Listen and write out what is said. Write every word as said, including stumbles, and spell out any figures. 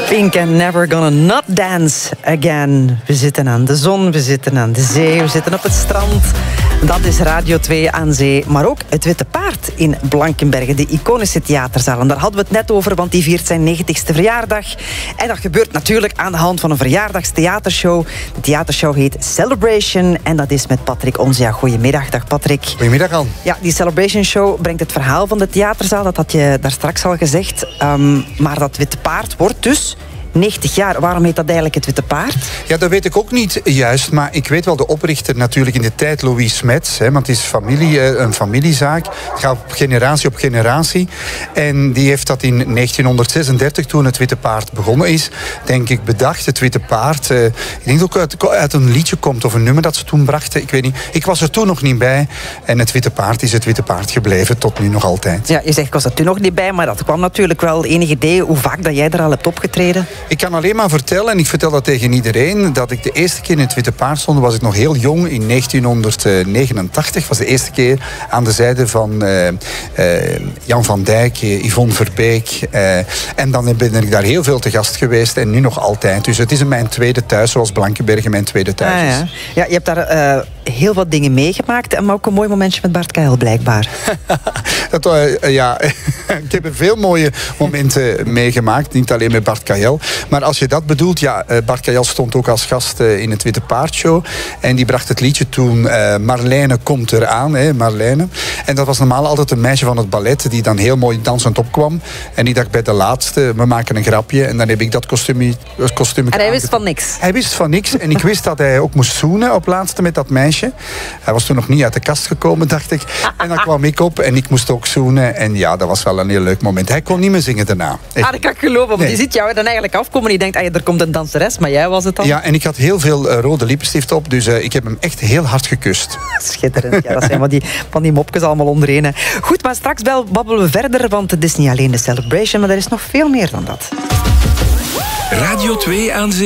Pink and Never Gonna Not Dance Again. We zitten aan de zon, we zitten aan de zee, we zitten op het strand. Dat is Radio twee aan zee. Maar ook het Witte Paard in Blankenberge, de iconische theaterzaal. En daar hadden we het net over, want die viert zijn negentigste verjaardag. En dat gebeurt natuurlijk aan de hand van een verjaardagstheatershow. De theatershow heet Celebration en dat is met Patrick Onzia. Goedemiddag, dag Patrick. Goedemiddag, Anne. Ja, die Celebration Show brengt het verhaal van de theaterzaal. Dat had je daar straks al gezegd. Um, maar dat Witte Paard wordt dus negentig jaar. Waarom heet dat eigenlijk het Witte Paard? Ja, dat weet ik ook niet juist. Maar ik weet wel de oprichter natuurlijk in de tijd, Louis Smets. Hè, want het is familie, een familiezaak. Het gaat op generatie op generatie. En die heeft dat in negentienhonderdzesendertig, toen het Witte Paard begonnen is, denk ik, bedacht. Het Witte Paard. Uh, ik denk dat het ook uit, uit een liedje komt of een nummer dat ze toen brachten. Ik weet niet. Ik was er toen nog niet bij. En het Witte Paard is het Witte Paard gebleven tot nu nog altijd. Ja, je zegt, ik was er toen nog niet bij, maar dat kwam natuurlijk wel. Enig idee hoe vaak dat jij er al hebt opgetreden? Ik kan alleen maar vertellen, en ik vertel dat tegen iedereen, dat ik de eerste keer in het Witte Paard stond, was ik nog heel jong, in negentienhonderdnegenentachtig. Was de eerste keer aan de zijde van uh, uh, Jan van Dijk, Yvonne Verbeek. Uh, en dan ben ik daar heel veel te gast geweest en nu nog altijd. Dus het is mijn tweede thuis, zoals Blankenberge mijn tweede thuis is. Ah, ja. Ja, je hebt daar uh, heel wat dingen meegemaakt, maar ook een mooi momentje met Bart Kael, blijkbaar. dat, uh, ja, ik heb er veel mooie momenten meegemaakt, niet alleen met Bart Kael. Maar als je dat bedoelt, ja, Bart Kael stond ook als gast in het Witte Paard Show. En die bracht het liedje toen uh, Marlijne komt eraan, hè, Marlijne. En dat was normaal altijd een meisje van het ballet die dan heel mooi dansend opkwam. En die dacht bij de laatste, we maken een grapje. En dan heb ik dat kostuum. kostuum en hij wist van niks? Hij wist van niks. En ik wist dat hij ook moest zoenen op laatste met dat meisje. Hij was toen nog niet uit de kast gekomen, dacht ik. En dan kwam ik op en ik moest ook zoenen. En ja, dat was wel een heel leuk moment. Hij kon niet meer zingen daarna. Ah, dat kan ik geloven, want nee. Je ziet jou dan eigenlijk afkomen en je denkt, ah, er komt een danseres, maar jij was het dan? Ja, en ik had heel veel uh, rode lippenstift op, dus uh, ik heb hem echt heel hard gekust. Schitterend, ja, dat zijn van die, van die mopjes allemaal onderheen. Hè. Goed, maar straks wel babbelen we verder, want het is niet alleen de Celebration, maar er is nog veel meer dan dat. Radio twee aan zee.